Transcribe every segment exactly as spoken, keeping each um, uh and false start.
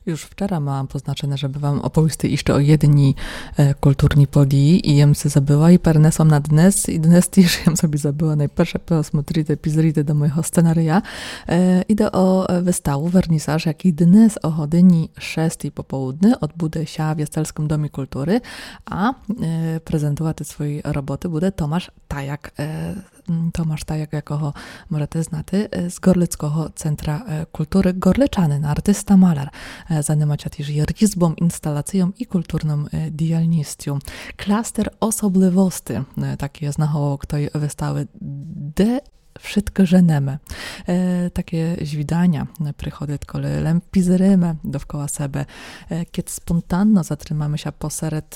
Już wczoraj miałam poznaczone, żeby wam opowiedzieć jeszcze o jedni e, kulturni podii i jem se zabyła i pernesom na dnes i dnes też jem sobie zabyła najpierw posмотрите epizody do mojego scenaria. E, idę o wystawę, wernisaż, jaki dnes o godzinie szóstej po południu odbudę się w Jastrzębskim Domie Kultury, a e, prezentować te swoje roboty bude Tomasz Tajak. E, Tomasz Tajak, jakoho możecie znати, z Gorlickiego Centra Kultury Gorliczany, artysta, malar. Zajmować też rysbą, instalacją i kulturną działalnością. Klaster osobliwości, takie znachowo tej wystawy, de wszystko żenemy. E, takie zwidania przychodzą, kiedy lempizrymy dookoła siebie, e, kiedy spontanno zatrzymamy się posеред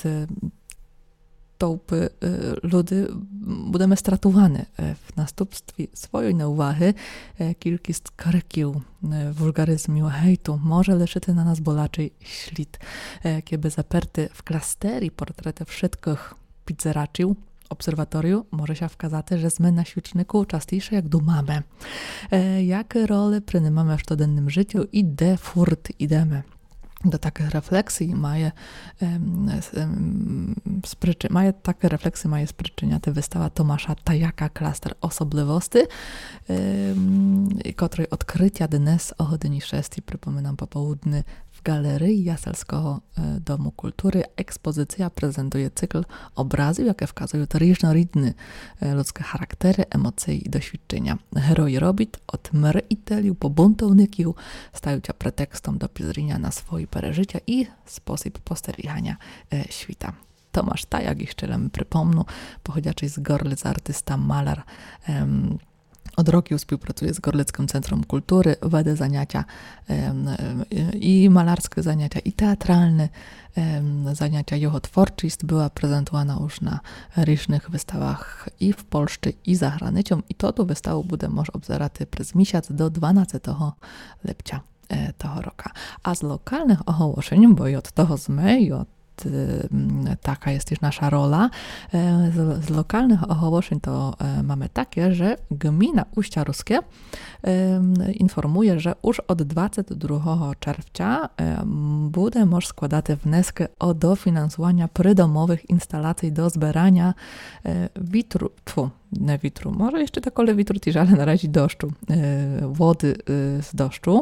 tołpy ludy, budeme stratowane w następstwie swojej nieuwaги, kilki skrykił, wulgaryzmu, hejtu, może leszyty na nas bolaczej ślid, kiedy zaperty w klasterii portrety wszystkich pizzeraczył, obserwatorium, może się wskazać, że my na świeczniku częściej jak dumamy. Jakie role prynymamy w codziennym życiu i de furt idemy. Do takich refleksji maje, spryczy, maje takie refleksje maje spryczynia te wystawa Tomasza Tajaka Klaster osobliwości, której odkrycia dnes o godzinie szóstej, przypominam, popołudny w Galerii Jastrzębskiego Domu Kultury. Ekspozycja prezentuje cykl obrazów, jakie wskazują różnorodne ludzkie charaktery, emocje i doświadczenia. Heroi robit od mryteli po buntowników stają się pretekstem do pisania na swoje przeżycia i sposób postrzegania świata. Tomasz Tajak, jeszcze raz przypomnę, pochodzący z Gorlic, artysta, malar, um, od roku współpracuje z Gorlickim Centrum Kultury, wedę zajęcia um, i malarskie zajęcia, i teatralne um, zajęcia. Jego twórczość była prezentowana już na różnych wystawach i w Polsce, i za granicą. I to tu wystawę będzie można obserwować przez miesiąc do dwunastego lipca tego roku. A z lokalnych ogłoszeń, bo i od tego zmy, i od taka jest też nasza rola. Z, z lokalnych ogłoszeń to mamy takie, że gmina Uścia Ruskie informuje, że już od dwudziestego drugiego czerwca będzie można składać wnioski o dofinansowanie przydomowych instalacji do zbierania witru, tfu, nie witru, może jeszcze takole witru też, ale na razie deszczu, wody z deszczu.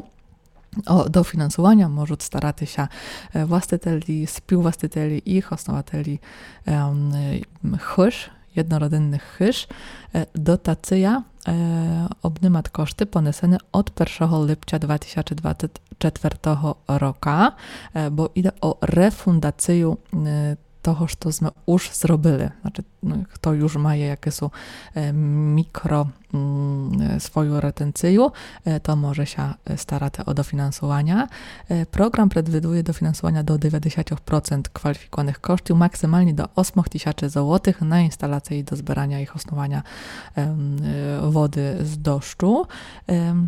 O dofinansowania może starać się właścicieli, współwłaścicieli i osnowateli um, chyż, jednorodzinnych chyż. Dotacja e, obnimat koszty ponesene od pierwszego lipca dwa tysiące dwudziestego czwartego roku, e, bo idzie o refundację e, toho, co my już zrobili. Znaczy, no, kto już ma jakie są e, mikro mm, swoją retencję, e, to może się starać o dofinansowania. E, program przewiduje dofinansowania do dziewięćdziesiąt procent kwalifikowanych kosztów, maksymalnie do osiem tysięcy złotych na instalację i do zbierania i hostowania e, wody z deszczu. E,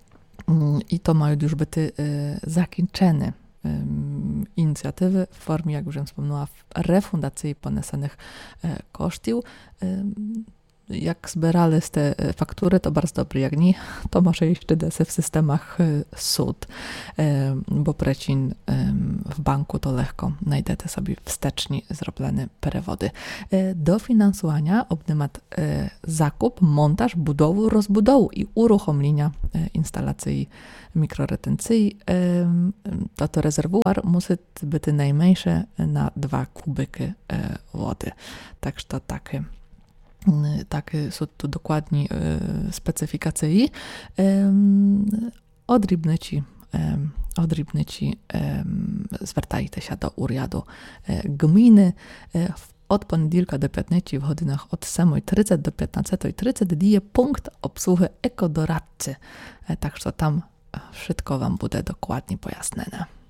I to mają już być e, zakończone inicjatywy w formie, jak już wspomniała, refundacji ponesenych kosztów. Jak zbierali te faktury, to bardzo dobry, jak nie, to może jeszcze desy w systemach sud, bo precin w banku to lekko znajdziecie sobie wsteczni zrobione przewody. Dofinansowania obnimat zakup, montaż, budowę, rozbudowę i uruchomienia instalacji mikroretencji. To to rezerwuar musi być najmniejszy na dwa kubyki wody. Także to takie takie są tu dokładnie specyfikacje. Odrібниці, odrібниці звертайте się do urządu gminy. Od poniedziałku do piątnicy w godzinach od siódmej trzydzieści do piętnastej trzydzieści dzieje punkt obsługi ekodoradcy. Także tam wszystko wam będzie dokładnie pojasnione.